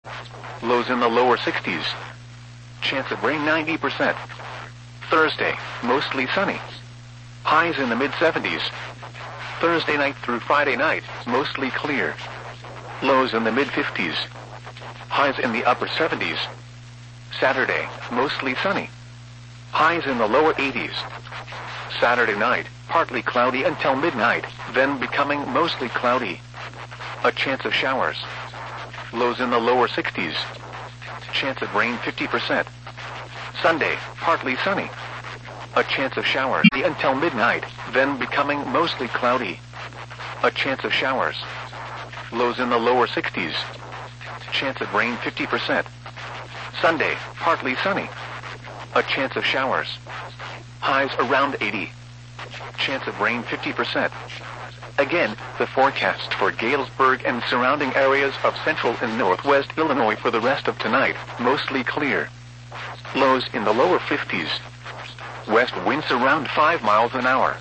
Lows in the lower 60s. Chance of rain 90%. Thursday, mostly sunny. Highs in the mid-70s. Thursday night through Friday night, mostly clear. Lows in the mid-50s. Highs in the upper 70s. Saturday, mostly sunny. Highs in the lower 80s. Saturday night, partly cloudy until midnight, then becoming mostly cloudy. A chance of showers. Lows in the lower 60s. Chance of rain 50%. Sunday, partly sunny. A chance of showers until midnight, then becoming mostly cloudy. A chance of showers. Lows in the lower 60s. Chance of rain 50%. Sunday, partly sunny. A chance of showers. Highs around 80. Chance of rain 50%. Again, the forecast for Galesburg and surrounding areas of central and northwest Illinois for the rest of tonight, mostly clear. Lows in the lower 50s. West winds around 5 miles an hour.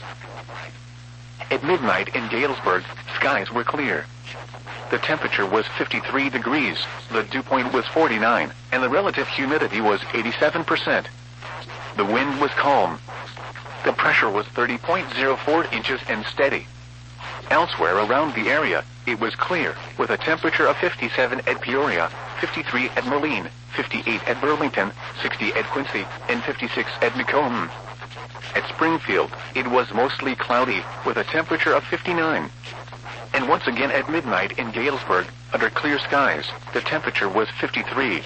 At midnight in Galesburg, skies were clear. The temperature was 53 degrees, the dew point was 49, and the relative humidity was 87%. The wind was calm. The pressure was 30.04 inches and steady. Elsewhere around the area, it was clear, with a temperature of 57 at Peoria, 53 at Moline, 58 at Burlington, 60 at Quincy, and 56 at Macomb. At Springfield, it was mostly cloudy, with a temperature of 59. And once again at midnight in Galesburg, under clear skies, the temperature was 53.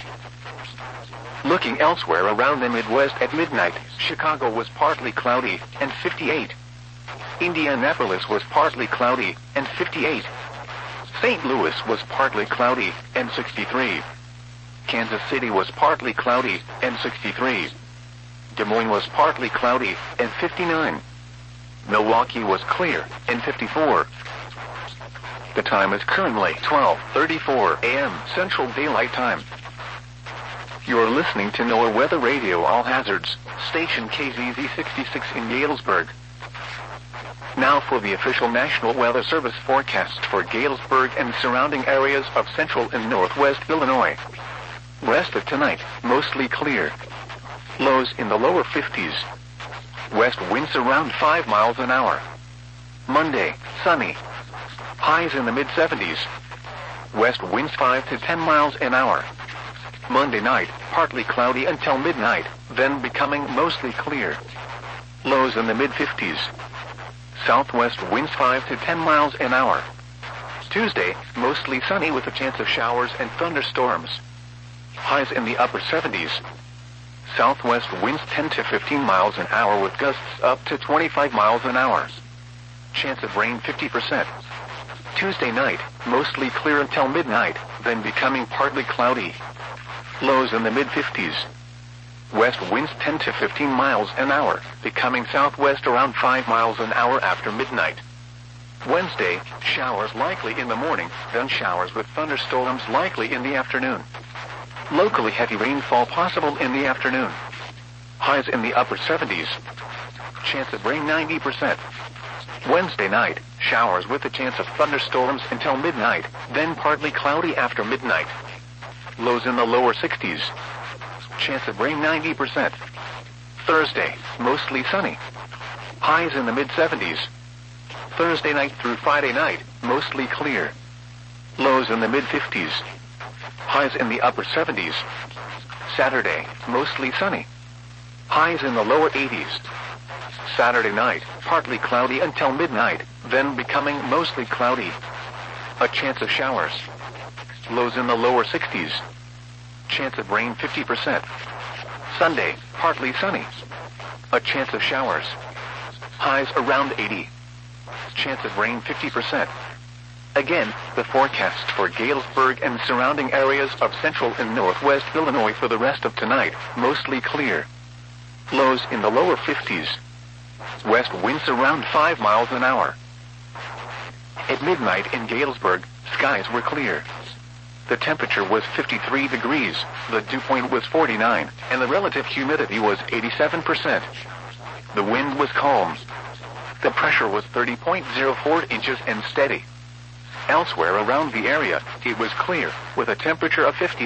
Looking elsewhere around the Midwest at midnight, Chicago was partly cloudy, and 58. Indianapolis was partly cloudy, and 58. St. Louis was partly cloudy, and 63. Kansas City was partly cloudy, and 63. Des Moines was partly cloudy, and 59. Milwaukee was clear, and 54. The time is currently 12:34 a.m. Central Daylight Time. You're listening to NOAA Weather Radio All Hazards, station KZZ 66 in Galesburg. Now for the official National Weather Service forecast for Galesburg and surrounding areas of central and northwest Illinois. Rest of tonight, mostly clear. Lows in the lower 50s. West winds around 5 miles an hour. Monday, sunny. Highs in the mid-70s. West winds 5 to 10 miles an hour. Monday night, partly cloudy until midnight, then becoming mostly clear. Lows in the mid-50s. Southwest winds 5 to 10 miles an hour. Tuesday, mostly sunny with a chance of showers and thunderstorms. Highs in the upper 70s. Southwest winds 10 to 15 miles an hour with gusts up to 25 miles an hour. Chance of rain 50%. Tuesday night, mostly clear until midnight, then becoming partly cloudy. Lows in the mid-50s. West winds 10 to 15 miles an hour, becoming southwest around 5 miles an hour after midnight. Wednesday, showers likely in the morning, then showers with thunderstorms likely in the afternoon. Locally heavy rainfall possible in the afternoon. Highs in the upper 70s. Chance of rain 90%. Wednesday night, showers with a chance of thunderstorms until midnight, then partly cloudy after midnight. Lows in the lower 60s. Chance of rain 90%. Thursday, mostly sunny. Highs in the mid-70s. Thursday night through Friday night, mostly clear. Lows in the mid-50s. Highs in the upper 70s. Saturday, mostly sunny. Highs in the lower 80s. Saturday night, partly cloudy until midnight, then becoming mostly cloudy. A chance of showers. Lows in the lower 60s. Chance of rain 50%. Sunday, partly sunny. A chance of showers. Highs around 80. Chance of rain 50%. Again, the forecast for Galesburg and surrounding areas of central and northwest Illinois for the rest of tonight, mostly clear. Lows in the lower 50s. West winds around 5 miles an hour. At midnight in Galesburg, skies were clear. The temperature was 53 degrees, the dew point was 49, and the relative humidity was 87%. The wind was calm. The pressure was 30.04 inches and steady. Elsewhere around the area, it was clear, with a temperature of 57